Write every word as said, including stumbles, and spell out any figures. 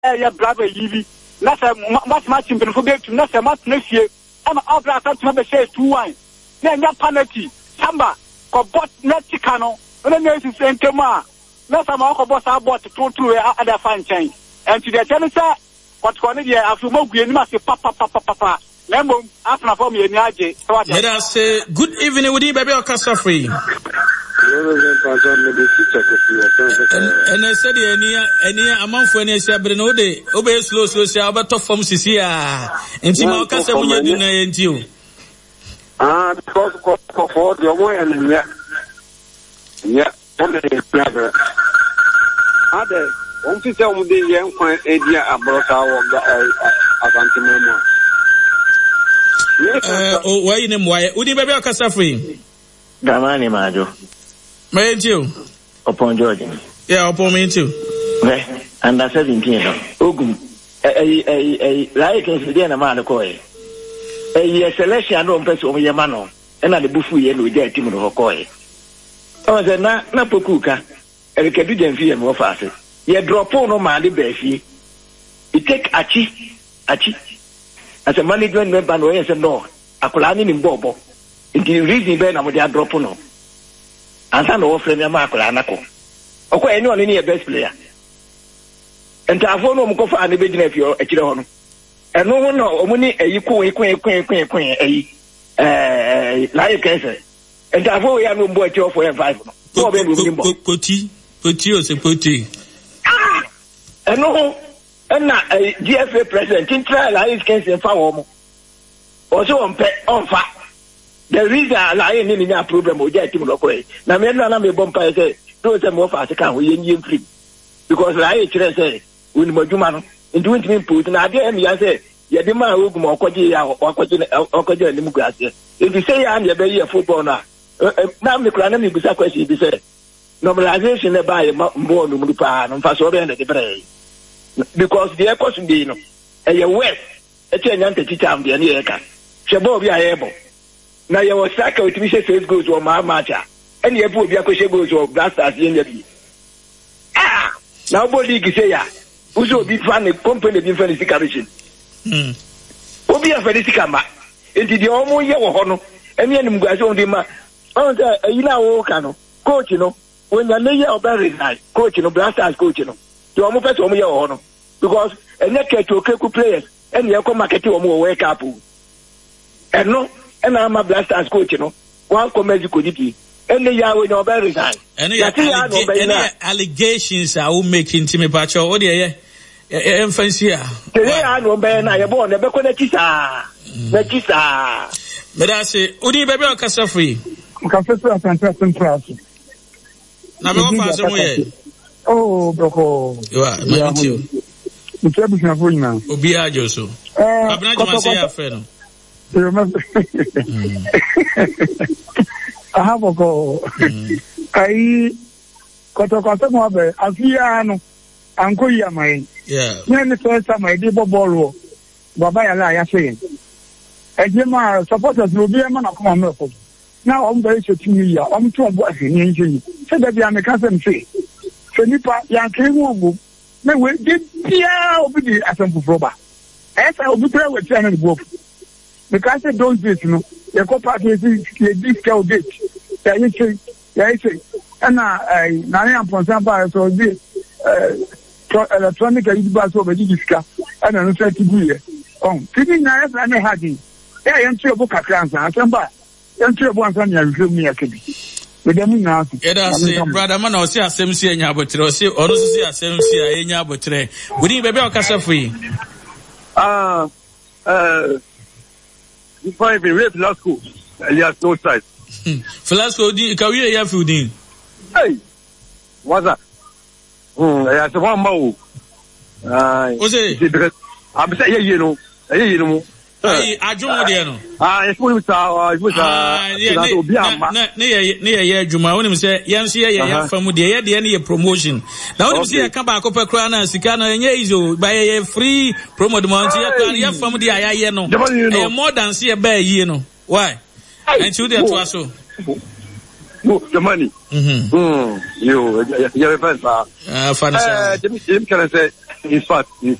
ya bravo yivi na se match match mpemfo be tu na se match na fie ama obra asantuma be share two one na nya penalty samba ko bot na tika no na na esi senkema na sama ko boss abot to to ada fan chain and to the tenisa what ko ne dia afu mague ni ma se papa papa papa na mbom afna form ye ni age let us say good evening with you baby Okasa free and I said any any amount for any sabre no dey obey slow slow say obeto form sisi ah enti ma Okasa munya di na enti o ah because for for the one and yeah yeah on the brother ade on ti say on dey yen kwan edia abroka wo asantime mo eh o why ni mo why udi baby Okasa free Damani majo me enti upon George yeah upon me too eh under seventeen no ogum eh eh eh like can see na man ko eh eh selection no person o ye ma no e na de bufu ye no ja team no ko eh o se na na pokuka e ke du jamfi ye no fa ase ye drop no ma de ba fie e take achi achi as a management member no ye se no akola ni ni mbobo the reason be na mo dia drop no ansa no ofre me ma akola na ko okwa eni oni ni best player enta afo no mo ko fa na be gina fie e kire ho no eno ho no omu ni eyi ko eyi ko eyi ko eyi ko eyi eh like kese enta afo ya no mbo e kire for five no so be no mbo poti poti o se poti eno ho na G F A president in trial like kese fa wo mo o so on pe on fa the reason I ain't any problem with that team local. Now me na me bompa say do say mo fa can we yin free because I tell say we mo djuma no into win me put na dey me say ye dey ma ogu mo kwaje ya kwaje kwaje ni mu grasse if you say ya am ye be ye football na na me kura na me bisa question bi say normalization e ba ye mbo no mu pa no fa so be na dey pray because the course be no e ye west e che nyanta teacher am dey na ye ka shebo bi ayebo na ye was saka with me say six goals or my matcha and ye put your question goals or blasters in the ah now body say ya uzo be fan the company be fan the commission hmm obi a fan the kama enti the omo ye wo ho no emi anim guase on the ma on say you na wo ka no coach no when ya lay oba resign coach no blasters coach no the omo person omo ye wo ho no because enye keto keku players and ye come market omo wake up and no and I'm a blasters coach, you know. One comedy could be any year when you're very resign. Any allegations I will make into me, Pacho. Oh, dear, yeah, fancy. Today I know Ben, I am born, never connected. Metisa. But I say, Udi baby or Okasa free? Okasa and fantastic class. Now, we go somewhere. Oh, Boko. You are, my dear. The trouble is for you now. Obia Joso. I'm not going to say a friend. You remember? I have a go. I got a contact of a Afiano, Uncle Yamai. Yeah. When the first time I did Bobolo, Babaya Laya saying, a Jema supporters will be a man of common. Now I'm very sure to me, I'm too much in injury. Said that I'm a cousin fee. So Nipa, Yankee Wobu, may we did Pia over the Assembly Roba. As I will be there with Channel Book. Because they don't do it, you know, the co-party is a discount gate. Yeah, you say, yeah, you say, and I, Nani and Ponsamba, so this electronic bus over the discount, and I'm trying to do it. Oh, sitting there, and I had it. Yeah, I'm sure book a cancer, I can buy. I'm sure one time you feel me a kid. With them now, yeah, brother, man, I'll see a same see in Yabotre, see, or see a same see in Yabotre. Would you be a Okasa free? Ah, uh, before even rape last school, he has no size. Flasco, can we hear food in? Hey, what's that? Hmm, I have one more. Ah, what's it? I'm saying, you know, you know. Hey, I don't know. Ah, it's what we saw. It was ah, yeah, near near year Juma. When you say, yes, yeah, yeah, from the year, the end promotion. Now, when you see a come back up a crown and Sikana and Yezo by a free promo the month, you have from the I A no. More than see a bear, you know. Why? And you there to us so. the money. Mm-hmm. Mm. You, you're a fan, sir. Uh, fun, uh, Jim, Jim can I say, in fact, in